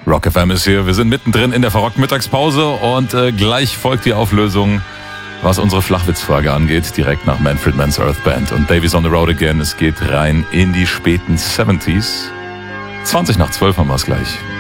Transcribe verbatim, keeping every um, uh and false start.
Rock F M ist hier. Wir sind mittendrin in der verrockten Mittagspause und äh, gleich folgt die Auflösung, was unsere Flachwitzfrage angeht, direkt nach Manfred Mann's Earth Band und Baby's on the Road Again. Es geht rein in die späten siebziger. zwanzig nach zwölf haben wir es gleich.